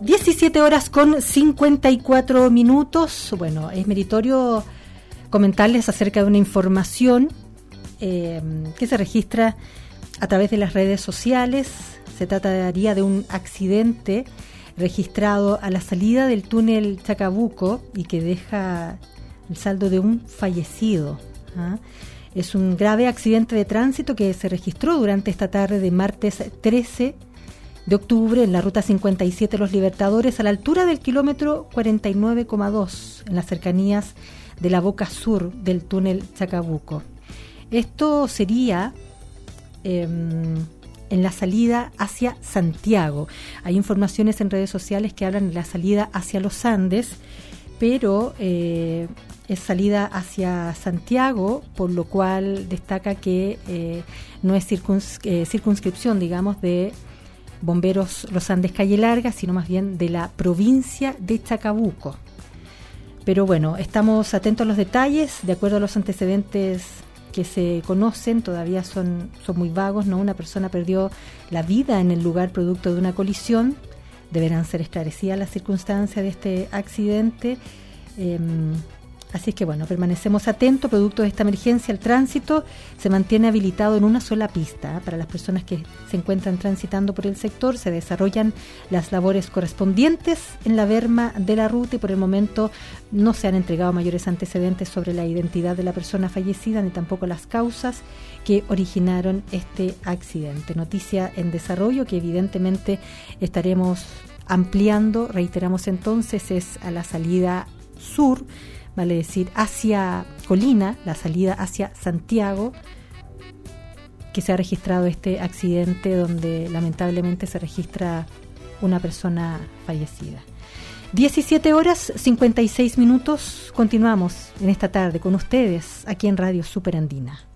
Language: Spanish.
17 horas con 54 minutos. Bueno, es meritorio comentarles acerca de una información que se registra a través de las redes sociales. Se trataría de un accidente registrado a la salida del túnel Chacabuco y que deja el saldo de un fallecido. Es un grave accidente de tránsito que se registró durante esta tarde de martes 13 de octubre en la ruta 57 Los Libertadores, a la altura del kilómetro 49,2, en las cercanías de la boca sur del túnel Chacabuco. Esto sería en la salida hacia Santiago. Hay informaciones en redes sociales que hablan de la salida hacia los Andes, pero es salida hacia Santiago, por lo cual destaca que no es circunscripción, digamos, de Bomberos Los Andes Calle Larga, sino más bien de la provincia de Chacabuco. Pero bueno, estamos atentos a los detalles. De acuerdo a los antecedentes que se conocen, todavía son muy vagos, ¿no? Una persona perdió la vida en el lugar producto de una colisión. Deberán ser esclarecidas las circunstancias de este accidente. Así es que bueno, permanecemos atentos. Producto de esta emergencia, el tránsito se mantiene habilitado en una sola pista. Para las personas que se encuentran transitando por el sector, se desarrollan las labores correspondientes en la berma de la ruta y por el momento no se han entregado mayores antecedentes sobre la identidad de la persona fallecida ni tampoco las causas que originaron este accidente. Noticia en desarrollo que evidentemente estaremos ampliando. Reiteramos entonces, es a la salida sur, vale decir, hacia Colina, la salida hacia Santiago, que se ha registrado este accidente donde lamentablemente se registra una persona fallecida. 17 horas 56 minutos, continuamos en esta tarde con ustedes aquí en Radio Super Andina.